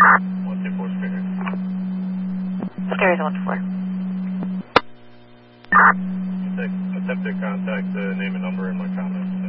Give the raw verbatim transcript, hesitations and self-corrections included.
one two four Skyries. Skyries one two four. Attempt to contact the name and number in my comments.